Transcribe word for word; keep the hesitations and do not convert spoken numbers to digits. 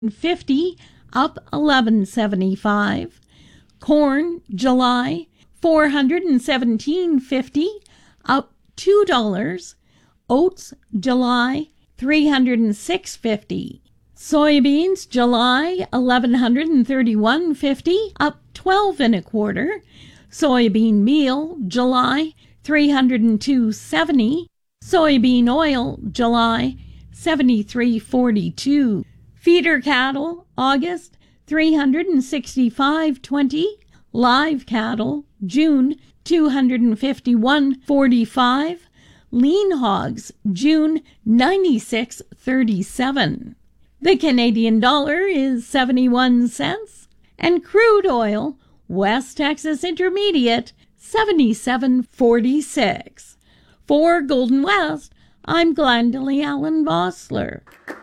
fifty, up eleven seventy-five. Corn, July, four hundred seventeen fifty, up two dollars. Oats, July, three hundred six fifty. Soybeans, July, eleven thirty-one fifty, up twelve and a quarter. Soybean meal, July, three hundred two seventy. Soybean oil, July, seventy-three forty-two. Feeder cattle, August, three hundred sixty-five twenty. Live cattle, June, two hundred fifty-one forty-five. Lean hogs, June, ninety-six thirty-seven. The Canadian dollar is seventy-one cents, and crude oil, West Texas Intermediate, seventy-seven forty-six. For Golden West, I'm Glendalee Allen Vossler.